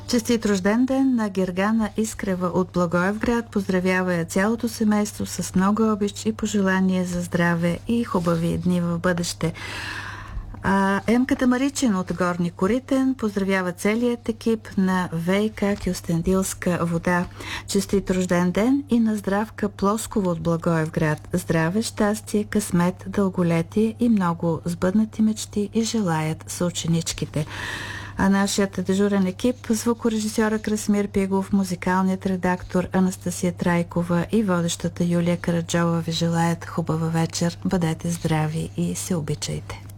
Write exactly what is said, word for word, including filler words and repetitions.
Честит рожден ден на Гергана Искрева от Благоевград. Поздравява я цялото семейство с много обич и пожелание за здраве и хубави дни в бъдеще. А Емката Маричин от Горни Коритен поздравява целият екип на ВиК Кюстендилска вода. Честит рожден ден и на Здравка Плоскова от Благоевград. Здраве, щастие, късмет, дълголетие и много сбъднати мечти и желаят съученичките. А нашият дежурен екип, звукорежисьора Красимир Пигов, музикалният редактор Анастасия Трайкова и водещата Юлия Караджова ви желаят хубава вечер. Бъдете здрави и се обичайте!